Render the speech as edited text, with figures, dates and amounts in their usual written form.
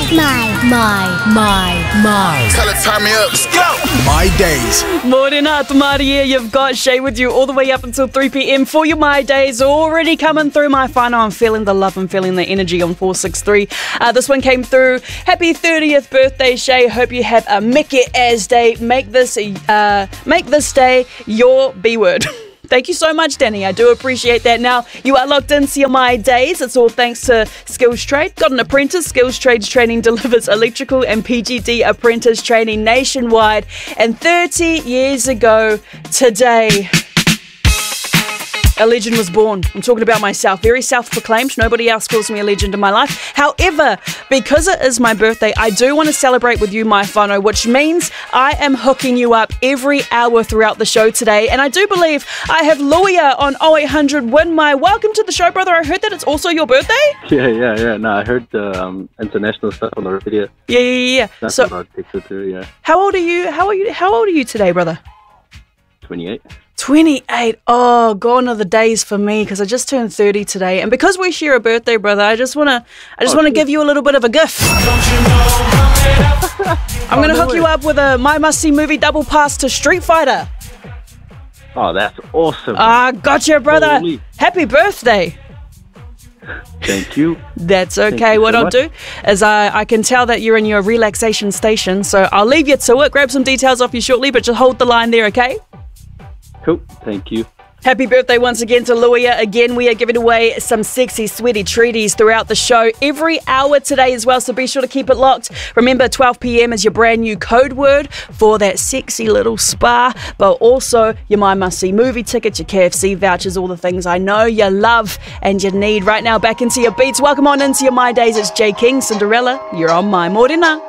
My. Tell it, turn me up. Let's go. My Days. Morena, Maria, you've got Shay with you all the way up until 3 p.m. for your My Days. Already coming through my whānau. I'm feeling the love, I'm feeling the energy on 463. This one came through. Happy 30th birthday, Shay. Hope you have a Mickey as day. Make this day your B word. Thank you so much, Danny. I do appreciate that. Now, you are locked into your My Days. It's all thanks to Skills Trade. Got an apprentice. Skills Trades Training delivers electrical and PGD apprentice training nationwide. And 30 years ago today, a legend was born. I'm talking about myself. Very self-proclaimed. Nobody else calls me a legend in my life. However, because it is my birthday, I do want to celebrate with you, my whānau, which means I am hooking you up every hour throughout the show today. And I do believe I have Luia on 0800 Win My. Welcome to the show, brother. I heard that it's also your birthday? Yeah. No, I heard the international stuff on the radio. Yeah. That's So, about Pixel too, yeah. how old are you? How old are you today, brother? 28. 28. Oh, gone are the days for me because I just turned 30 today. And because we share a birthday, brother, I just want to give you a little bit of a gift. I'm going to hook you up with a My Must See movie double pass to Street Fighter. Oh, that's awesome. Gotcha, brother. Holy. Happy birthday. Thank you. That's okay. Thank you What so I'll much. do is I can tell that you're in your relaxation station, so I'll leave you to it. Grab some details off you shortly, but just hold the line there, okay? Cool. Thank you. Happy birthday once again to Luia. Again, we are giving away some sexy, sweaty treaties throughout the show every hour today as well, so be sure to keep it locked. Remember, 12 p.m. is your brand new code word for that sexy little spa, but also your My Must See movie tickets, your KFC vouchers, all the things I know you love and you need. Right now, back into your beats. Welcome on into your My Days. It's Jay King, Cinderella. You're on My Morena.